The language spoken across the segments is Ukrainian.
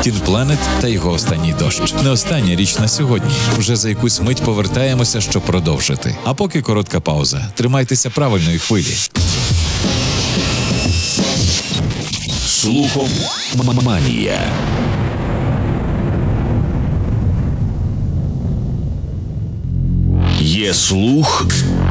Teen Planet та його останній дощ. Не остання річ на сьогодні. Вже за якусь мить повертаємося, щоб продовжити. А поки коротка пауза. Тримайтеся правильної хвилі. Слухоманія. Є слух,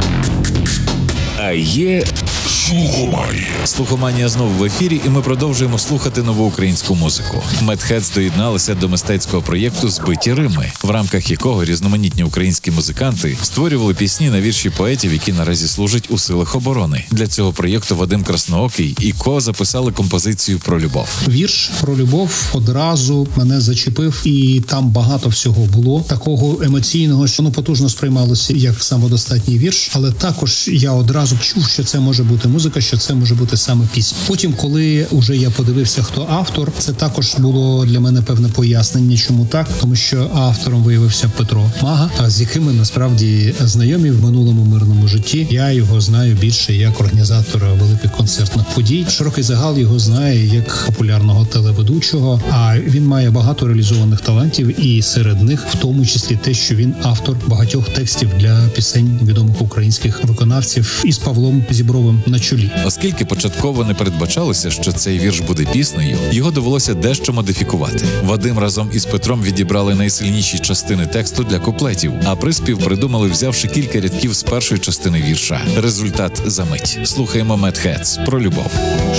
а є слухоманія. Слухоманія знову в ефірі, і ми продовжуємо слухати нову українську музику. Mad Heads доєдналися до мистецького проєкту «Збиті Рими», в рамках якого різноманітні українські музиканти створювали пісні на вірші поетів, які наразі служать у силах оборони. Для цього проєкту Вадим Красноокий і Ко записали композицію про любов. Вірш про любов одразу мене зачепив, і там багато всього було такого емоційного, що воно потужно сприймалося як самодостатній вірш, але також я одразу чув, що це може бути музика, що це може бути саме пісня. Потім, коли вже я подивився, хто автор, це також було для мене певне пояснення, чому так, тому що автором виявився Петро Мага, з яким ми насправді знайомі в минулому мирному житті. Я його знаю більше як організатора великих концертних подій. Широкий загал його знає як популярного телеведучого, а він має багато реалізованих талантів, і серед них в тому числі те, що він автор багатьох текстів для пісень відомих українських виконавців із Павлом Зібровим на чолі. Оскільки початково не передбачалося, що цей вірш буде піснею, його довелося дещо модифікувати. Вадим разом із Петром відібрали найсильніші частини тексту для куплетів, а приспів придумали, взявши кілька рядків з першої частини вірша. Результат за мить. Слухаємо Mad Heads про любов.